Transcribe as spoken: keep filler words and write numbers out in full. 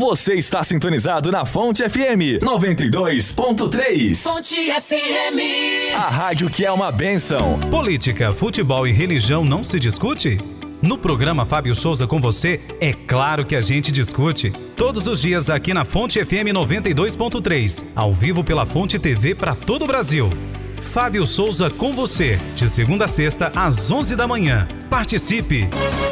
Você está sintonizado na Fonte F M noventa e dois ponto três. Fonte F M. A rádio que é uma bênção. Política, futebol e religião não se discute? No programa Fábio Souza com você, é claro que a gente discute. Todos os dias aqui na Fonte F M noventa e dois ponto três, ao vivo pela Fonte T V para todo o Brasil. Fábio Souza com você, de segunda a sexta às onze da manhã. Participe!